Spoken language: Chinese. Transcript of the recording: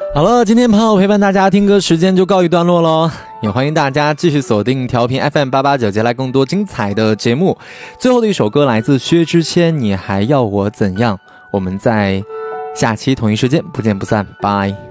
好了，今天朋友陪伴大家听歌时间就告一段落咯，也欢迎大家继续锁定调频 FM889， 接来更多精彩的节目。最后的一首歌来自薛之谦，你还要我怎样？我们在下期同一时间不见不散，拜。